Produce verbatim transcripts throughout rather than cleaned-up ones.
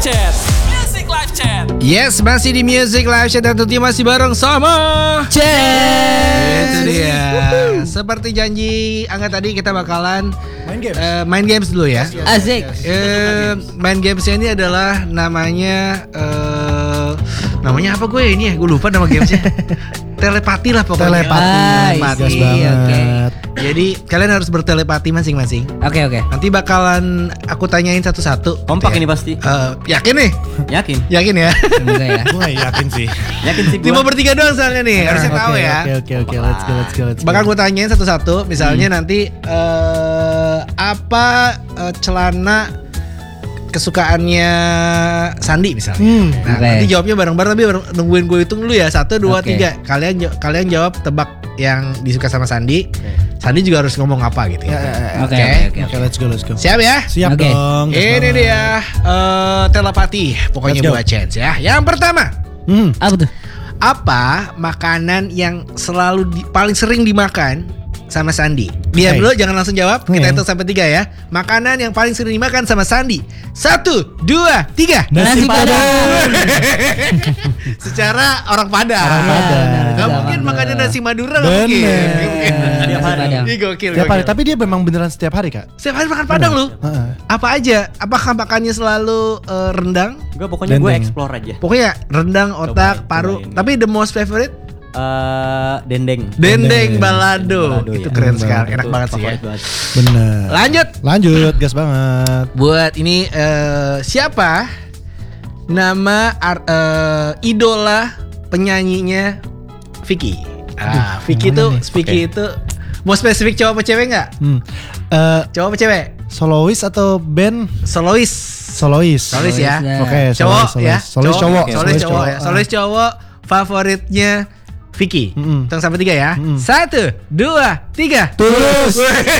Chat. Music Live Chat. Yes, masih di Music Live Chat dan tentunya masih bareng sama Chat. Itu dia. Seperti janji Angga tadi kita bakalan Main games. uh, main games dulu ya. Asik. Uh, main gamesnya ini adalah namanya uh, namanya apa gue ini ya? Gue lupa nama gamesnya. Telepati lah pokoknya. Telepati. Ah, Gas isi, banget. oke. Jadi kalian harus bertelepati masing-masing. Oke oke. Nanti bakalan aku tanyain satu-satu. Kompak gitu ya. ini pasti. Uh, yakin nih? Yakin. Yakin ya? Semoga ya. Gue gak yakin sih. Yakin sih Cuma gua. bertiga doang soalnya nih, harusnya Oke, tahu ya. Oke oke oke, let's go let's go let's go. Bakal gue tanyain satu-satu. Misalnya nanti eh, apa eh, celana kesukaannya Sandi misalnya. Hmm. Nah, Oke. nanti jawabnya bareng-bareng tapi bareng- nungguin gue hitung dulu ya. Satu, dua, Oke. tiga. Kalian ja- kalian jawab tebak yang disuka sama Sandi. Sandi juga harus ngomong apa gitu ya. Oke Oke. oke oke. Oke, let's go let's go. Siap ya? Siap Oke. dong. gas Ini banget. dia eh, telepati pokoknya Let's go. buat chance ya. Yang pertama, Hmm. Apa tuh? apa makanan yang selalu di- paling sering dimakan sama Sandi? Diam Oke. dulu, jangan langsung jawab. Kita Oke. hitung sampai tiga ya. Makanan yang paling sering dimakan sama Sandi. Satu, dua, tiga. Nasi Padang. Secara orang Padang. Orang Padang. Gak Betul, mungkin betul. makannya nasi Madura. Gak Bener. mungkin. Gak mungkin. Setiap hari. Padang. Ih, gokil, Setiap hari, gokil. tapi dia memang beneran setiap hari kak. Setiap hari makan Padang lu. Heeh. Apa aja? Apakah makannya selalu eh, rendang? Gue pokoknya gue Dendeng. explore aja. Pokoknya rendang, otak, Cobain, paru. cobain. Tapi the most favorite Eh, dendeng. dendeng Dendeng. balado. Balado, Itu ya. keren Dendeng sekali, Itu enak banget sih ya. favorit banget. Bener. Lanjut Lanjut, gas banget. buat ini eh, siapa nama ar- eh, idola penyanyinya Vicky? Ah, Vicky yang tuh, mana nih? Vicky itu mau spesifik cowok apa cewek nggak? Hmm. Eh, Cowok apa cewek? solois atau band? Solois. Solois. Solois ya. Solois, Oke, Cowok solois, ya. Solois cowok. Solois cowok ya. Ah. Solois cowok favoritnya Vicky. Mm-mm. Hitung sampai tiga ya. Mm-mm. Satu, dua, tiga. Tulus.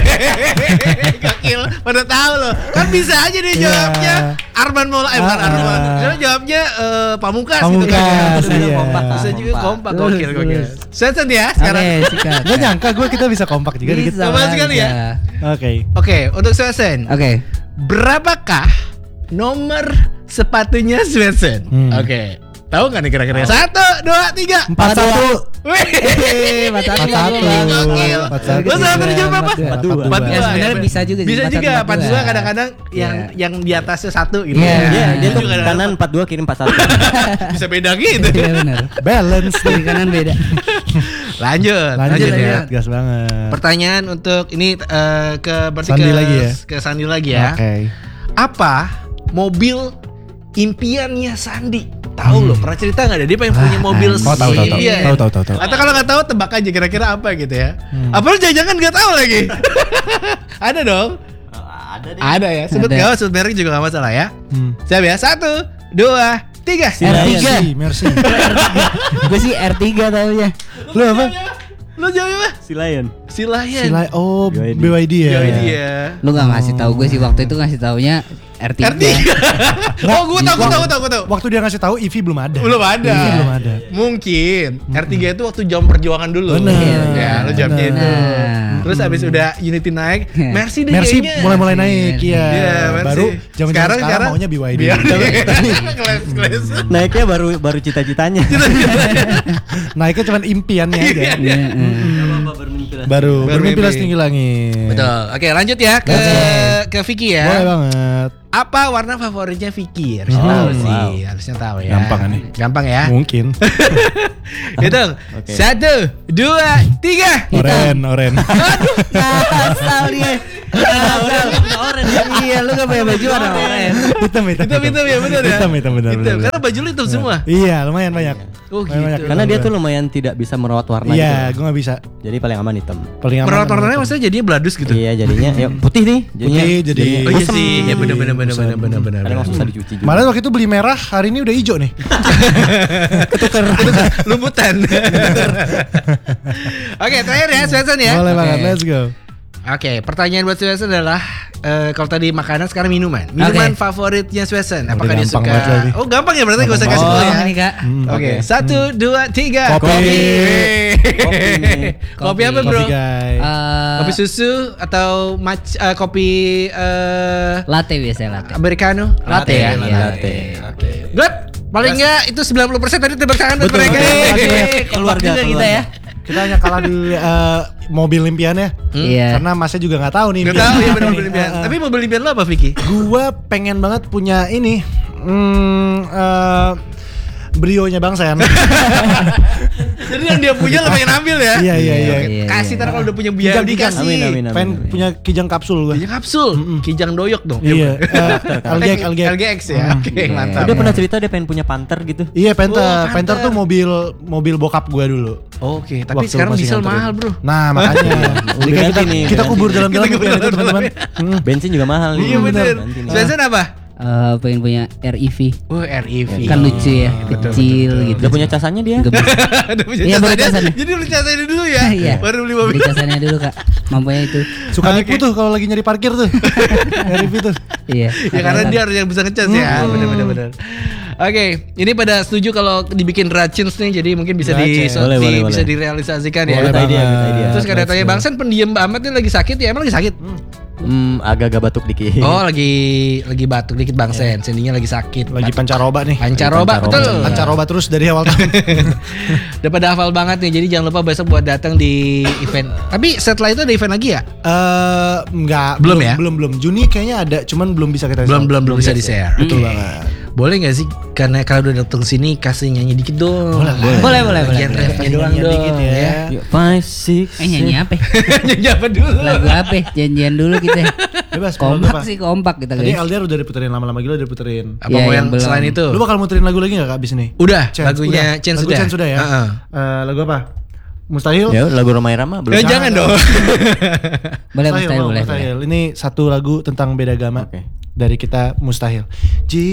Gokil, pada tahu loh. Kan bisa aja dia Iya. jawabnya Arman Maulana, eh bukan Ah, Arman. ah. Dia jawabnya eh, Pamungkas, gitu kan. Pamungkas, Bisa juga iya. kompak. Bisa juga Kompak. kompak, Tulus, gokil, gokil. tulus. Sensen ya sekarang. Oke sikat. Gak nyangka gue kita bisa kompak juga dikit. Bisa Coba sekali ya. aja. Oke. Oke, untuk Sensen. Oke. Berapakah nomor sepatunya Svensson? Hmm. Oke. Tahu nggak nih kira-kira? Satu, dua, tiga. Empat satu. Wih, Empat satu. Empat satu. Gokil. Empat satu. Lo salah tadi jawab apa? Empat dua. Empat Ya, dua. sebenarnya bisa juga sih, Bisa empat juga satu, empat empat dua dua. kadang-kadang yang Iya. yang di atasnya satu gitu. Iya. ya. Iya, dia tuh juga kadang-kadang kanan empat dua kiri empat satu. bisa beda gitu. Iya benar. Balance. Kiri kanan beda. Lanjut, Lanjut lanjut ya. ya. Gas banget. Pertanyaan untuk ini eh, ke berarti Sandi ke, lagi ya? ke Sandi lagi ya. Oke. Apa mobil impiannya Sandi? Tahu loh, pernah cerita nggak ada dia pengen punya Ah, mobil ah. Oh, tahu, tahu, tahu. Iya. Tahu, tahu, tahu, tahu. Atau kalau nggak tahu tebak aja kira-kira apa gitu ya. Hmm. Apa lu jangan-jangan nggak tahu lagi? Ada dong. Ada deh. Ada ya. Sebut Ada. nggak apa, sebut merek juga nggak masalah ya. Hmm. Siap ya. Satu, dua, tiga. R tiga. Mercy, Mercy. Gue sih R tiga taunya. Lu apa? Lu jawabnya apa? Si Lion. Si Lion. Sila, oh, B Y D. B Y D ya. Ya ini ya. Lu gak ngasih tahu gue sih waktu itu ngasih taunya R tiga. R tiga. Oh, gue tahu, gue tahu, gue tahu, gue tahu. Waktu dia ngasih tahu E V belum ada. Belum ada. E V belum ada. Mungkin R tiga itu waktu jam perjuangan dulu. Bener. Ya, lu jawabnya Bener. itu. Nah. Terus abis udah Unity naik, Mercy deh Mercy kayaknya. mulai-mulai naik, Iya. iya. Iya, Mercy. Baru zaman sekarang, sekarang maunya B Y D. Biar keles-keles. Naiknya baru baru cita-citanya. Naiknya cuma impiannya aja. Iya, iya. Baru Baru bermimpi mimpi. setinggi langit. Betul. Oke, lanjut ya ke ke Vicky ya. Boleh banget. Apa warna favoritnya Vicky? Harusnya Oh, tahu sih, wow. harusnya tahu ya. Gampang kan nih? Gampang ya. Mungkin. Hitung. Oke. Satu, dua, tiga. Oren, oren. Asal dia. Asal. Iya, lu gak pakai baju warna oranye. Hitam, hitam. Hitam, hitam ya, benar ya. Hitam, hitam, benar, Hitam. benar. Karena baju lu hitam semua. Iya, lumayan banyak. Oh, Lumayan banyak. gitu. Karena dia tuh lumayan tidak bisa merawat warna Iya, gitu. gue gak bisa. Jadi paling aman hitam. Paling aman. Merawat warnanya hitam. maksudnya jadinya beladus gitu. Iya, jadinya ya putih nih. Jadinya, Putih, jadi- Oh iya kusem. sih, ya benar benar benar benar benar benar. Kadang langsung susah dicuci juga. Malah waktu itu beli merah, hari ini udah hijau nih. Ketukar. Lumputan. Oke, terakhir ya, Svensson ya. Boleh Oke. banget, let's go. Oke, pertanyaan buat Swesen adalah eh, kalau tadi makanan, sekarang minuman. Minuman Oke. favoritnya Swesen. Udah Apakah dia gampang suka? banget lagi. Oh, gampang ya berarti gak usah kasih Oh, tahu ya. ini Kak. Hmm. Oke, Oke. satu, dua, tiga. Kopi. Kopi nih. Kopi apa Kopi, bro? Kopi guys. Eh, Kopi susu atau mac eh, kopi eh, latte biasanya latte. americano? Latte ya, iya. Latte. Oke. Good. Paling enggak itu sembilan puluh persen tadi tebak tangan buat Betul, mereka. betul. Hehehe. Keluarga, Juga kita keluarga. ya. Kita hanya kalah di eh, mobil impiannya. Iya. Karena masnya juga nggak tahu nih. Gak impian. tahu ya benar mobil impian. Eh, eh. Tapi mobil impian lo apa Vicky? Gua pengen banget punya ini. Hmm, eh, Brio-nya Bang Sen. Jadi yang dia punya lo pengen ambil ya? Iya, iya, iya. Oke, Iya, Kasih iya. ntar kalau udah punya biaya Kijang, dikasih. Amin, amin, amin. Pengen punya kijang kapsul gua. Kijang kapsul, kijang doyok dong. Iya, eh, L G X, L G X. L G X ya. Oke, mantap. Dia pernah cerita dia pengen punya Panther gitu. Iya, Panther. Oh, Panther. Panther tuh mobil mobil bokap gua dulu. Oke, tapi Waktu sekarang masih diesel nganterin. mahal, Bro. Nah, makanya. Jadi Udah kayak kita, ganti nih, kita udah kubur ganti. dalam-dalam Kita kubur impian itu dalam-dalam. teman-teman. Hmm. Bensin juga mahal nih. Iya bener. Ganti nih. Swesen apa? Eh, pengen punya R E V. Oh, R E V. Kan lucu ya, kecil gitu. Udah punya casannya dia. Gemes. Udah punya Iya, baru casannya. casannya. Jadi beli casannya dulu ya. Iya. Baru beli mobil. Beli casannya dulu Kak. Mampunya itu. Suka nipu tuh kalau lagi nyari parkir tuh. R V tuh. Iya. Ya karena dia harus yang bisa ngecas ya. Benar-benar benar. Oke, ini pada setuju kalau dibikin racins nih, jadi mungkin bisa di, Racins. so- Boleh, di- boleh, bisa boleh. direalisasikan Boleh ya. Good idea, good idea. Terus kadang Let's tanya go. Bang Sen pendiam amat nih lagi sakit ya, emang lagi sakit? Hmm, agak-agak batuk dikit. Oh, lagi lagi batuk dikit Bang Sen, sendinya lagi sakit. Lagi pancaroba nih. Pancaroba, Pancaroba. betul. Pancaroba terus dari awal tahun. Udah pada hafal banget nih, jadi jangan lupa besok buat datang di event. Tapi setelah itu ada event lagi ya? Eh, enggak, Belum ya? Belum, belum. Juni kayaknya ada, cuman belum bisa kita Belum share. belum belum bisa di share. Betul Oke. banget. Boleh nggak sih? Karena kalau udah datang sini kasih nyanyi dikit dong. Boleh, boleh, boleh, Bagian boleh. refnya doang Nyanyi dong dikit ya. Yuk, Five, six, Eh nyanyi apa? Nyanyi apa dulu? Lagu apa? Janjian dulu kita. Bebas. mau lagu Kompak apa? sih, kompak kita Tadi guys. Aldiar udah diputerin lama-lama gila udah diputerin. Apa Iya, mau yang yang belum. selain itu? Lu bakal muterin lagu lagi gak kak abis ini? Udah, Chance, lagunya udah. Chance Lagu sudah. Chance sudah ya. Heeh. Eh, lagu apa? Mustahil. Ya, lagu Romai Rama belum. Eh, jangan dong. Boleh, mustahil, mau, boleh. Mustahil. Ini satu lagu tentang beda agama Oke. dari kita Mustahil.